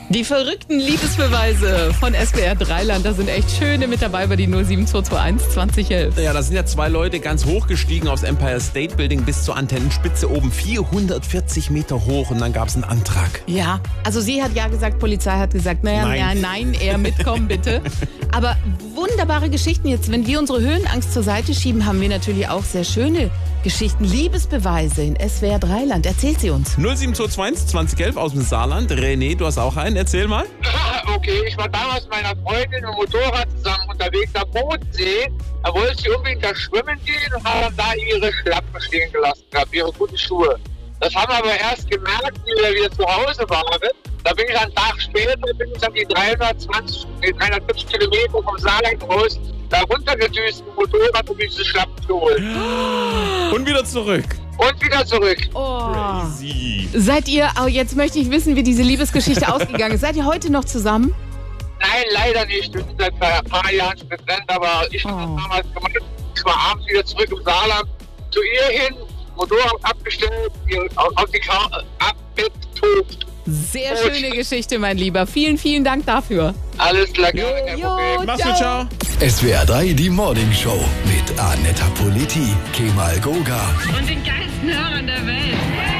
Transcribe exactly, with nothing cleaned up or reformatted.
Die verrückten Liebesbeweise von S W R Dreiland, da sind echt schöne mit dabei bei die null sieben zwei zwei eins zwanzig elf. Ja, da sind ja zwei Leute ganz hochgestiegen aufs Empire State Building bis zur Antennenspitze oben, vierhundertvierzig Meter hoch, und dann gab es einen Antrag. Ja, also sie hat ja gesagt, Polizei hat gesagt, naja, Nein. Ja, nein, eher mitkommen bitte. Aber wunderbare Geschichten jetzt. Wenn wir unsere Höhenangst zur Seite schieben, haben wir natürlich auch sehr schöne Geschichten, Liebesbeweise in S W R Dreiland. Erzählt sie uns. null sieben zwei zwei eins zwanzig elf aus dem Saarland. René, du hast auch einen, erzähl mal. Okay, ich war damals mit meiner Freundin im Motorrad zusammen unterwegs am Bodensee. Da wollte sie unbedingt da schwimmen gehen und haben da ihre Schlappen stehen gelassen gehabt, ihre guten Schuhe. Das haben wir aber erst gemerkt, wie wir wieder zu Hause waren. Da bin ich einen Tag später, bin ich dann die dreihundertzwanzig, dreihundertfünfzig Kilometer vom Saarland raus, da runtergedüst im Motorrad, um diese Schlappen zu holen. Und wieder zurück. Und wieder zurück. Oh. Crazy. Seid ihr, oh, jetzt möchte ich wissen, wie diese Liebesgeschichte ausgegangen ist. Seid ihr heute noch zusammen? Nein, leider nicht. Wir sind seit ein paar Jahren schon getrennt, aber ich habe Oh. das damals gemacht. Ich war abends wieder zurück im Saarland, zu ihr hin, Motorrad abgestellt, ihr auf auf die Karte abgetupft. Sehr schöne Geschichte, mein Lieber. Vielen, vielen Dank dafür. Alles klar, gerne, kein Jo, Problem. Mach's gut, ciao. S W R drei, die Morning Show mit Anetta Politi, Kemal Goga. Und den geilsten Hörern der Welt.